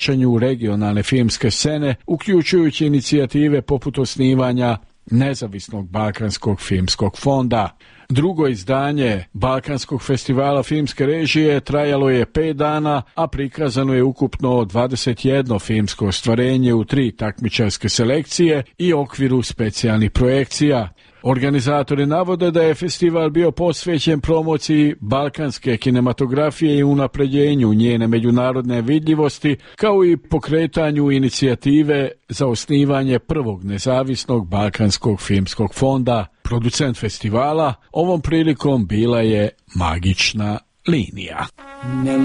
jačanju regionalne filmske scene, uključujući inicijative poput osnivanja Nezavisnog Balkanskog filmskog fonda. Drugo izdanje Balkanskog festivala filmske režije trajalo je 5 dana, a prikazano je ukupno 21 filmsko ostvarenje u 3 takmičarske selekcije i okviru specijalnih projekcija. Organizatori navode da je festival bio posvećen promociji balkanske kinematografije i unapređenju njene međunarodne vidljivosti, kao i pokretanju inicijative za osnivanje prvog nezavisnog Balkanskog filmskog fonda. Producent festivala ovom prilikom bila je Magična linija.